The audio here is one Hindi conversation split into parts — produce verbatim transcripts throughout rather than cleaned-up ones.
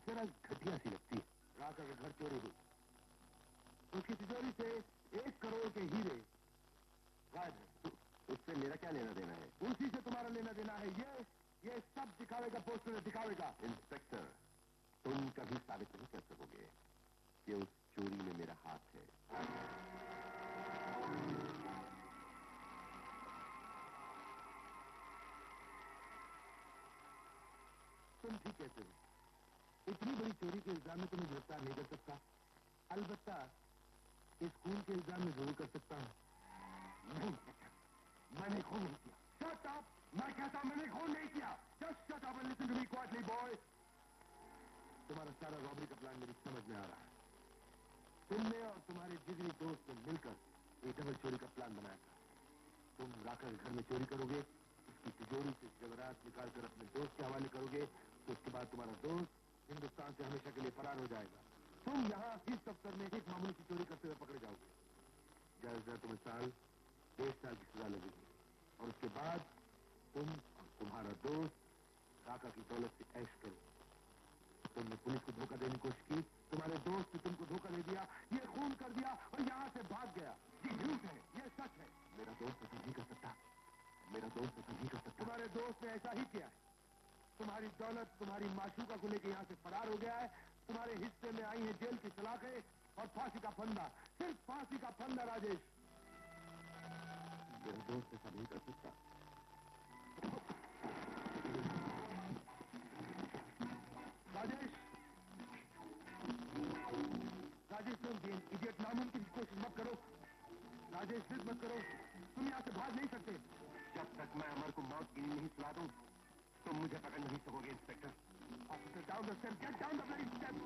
जरा घटिया सी लगती है। राका के घर चोरी हुई, उसकी तिजोरी से एक करोड़ के हीरे गायब है। उससे मेरा क्या लेना देना है? उसी से तुम्हारा लेना देना है। ये ये सब दिखावेगा, पोस्टर दिखावेगा। इंस्पेक्टर, तुम कभी साबित नहीं कर सकोगे कि उस चोरी में मेरा हाथ है। तुम ठीक कहते हो, इतनी बड़ी चोरी के इल्जाम में तुम्हें गिरफ्तार नहीं कर सकता। अलबत्ता इस खून के इल्जाम में जरूर कर सकता हूं। नहीं, मैंने खून नहीं किया। Shut up! मैं कहता मैंने खून नहीं किया। Just shut up and listen to me quietly boy. तुम्हारा सारा रॉबरी का प्लान मेरी समझ में आ रहा है। तुमने और तुम्हारे जिगरी दोस्त ने मिलकर एक डबल चोरी का प्लान बनाया था। तुम राका के घर में चोरी करोगे, उसकी तिजोरी से जवाहरात निकालकर अपने दोस्त के हवाले करोगे, तो उसके बाद तुम्हारा दोस्त हिंदुस्तान से हमेशा के लिए फरार हो जाएगा। तुम यहाँ इस दफ्तर में एक मामूली की चोरी करते हुए पकड़े जाओगे। ज्यादा से ज्यादा तुम्हें साल डेढ़ साल की सजा लगेगी, और उसके बाद तुम और तुम्हारा दोस्त राका की दौलत से ऐश करो। तुमने पुलिस को धोखा देने की कोशिश की, तुम्हारे दोस्त ने तुमको धोखा दे दिया, ये खून कर दिया और यहाँ से भाग गया। ये झूठ है, ये सच है। मेरा दोस्त ऐसा नहीं कर सकता। मेरा दोस्त ऐसा नहीं कर सकता। तुम्हारे दोस्त ने ऐसा ही किया है। तुम्हारी दौलत तुम्हारी माशूका को लेकर यहाँ से फरार हो गया है। तुम्हारे हिस्से में आई है जेल की सलाखें और फांसी का फंदा, सिर्फ फांसी का फंदा। राजेश, मेरा दोस्त ऐसा नहीं कर सकता। राजेश, राजेश, तुम ये इडियट नामुमकिन की कोशिश मत करो। राजेश, जिद मत करो। तुम यहाँ से भाग नहीं सकते। जब तक मैं अमर को मौत की नींद नहीं सुला दूं, तुम मुझे पकड़ नहीं सकोगे। Inspector, officer, down the step, get down the bloody step.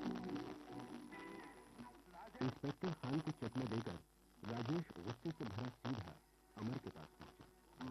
Inspector Khan को चकमा देकर राजेश गुस्से से भरा सीधा अमर के पास पहुंचा।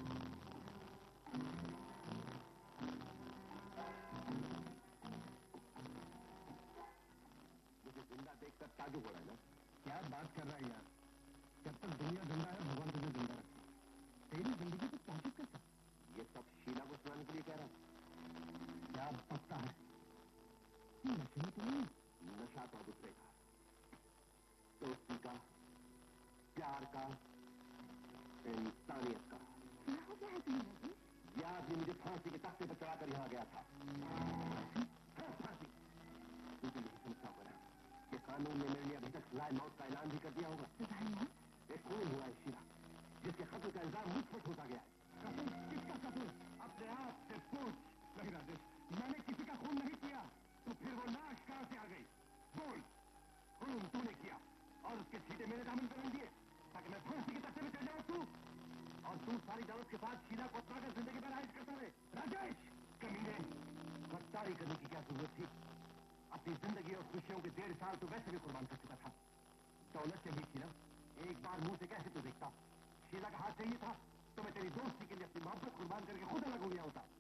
मुझे जिंदा देखकर ताजुब हो रहा है ना? क्या बात कर रहा है यार? जब तक दुनिया जिंदा है भगवान तुझे जिंदा रखे। तेरी जिंदगी को ताजुब कर सकता। ये सब शीला को सुनाने के लिए कह रहा हूं। क्या पक्का है? नशे में तो नहीं? नशा तो दूसरे का, दोस्ती का, प्यार का, इंसानियत का। क्या हो गया है तुम्हें? यह आदमी मुझे फांसी के तख्ते पर चढ़ाकर यहाँ गया था। फांसी? तुझे नहीं समझता होगा कि कानून ने मेरे लिए अभी तक सजाए मौत का ऐलान भी कर दिया होगा। एक खून हुआ है शीला, जिसके कत्ल का इल्जाम मुझ पर ठोका गया है। कसूर? किसका कसूर? अपने आप से पूछ। नहीं राजेश, मैंने किसी का खून नहीं किया। तो फिर वो लाश कहां से आ गई? बोल। खून तूने किया और उसके छींटे मेरे दामन पर रख दिए ताकि मैं फांसी के तख्ते में चढ़ जाऊं। तू और तू सारी दौलत के साथ शीला को अपना कर जिंदगी भर आयश करता रहे। राजेश, कमीने, गद्दारी करने की क्या जरूरत थी? अपनी जिंदगी और खुशियों के डेढ़ साल तो वैसे भी कुर्बान कर चुका था। दौलत चाहिए थी ना? एक बार मुंह से कैसे तू देखता? शीला का हाथ चाहिए था तो मैं तेरी दोस्ती के लिए अपनी मोहब्बत कुर्बान करके खुद अलग हो गया होता।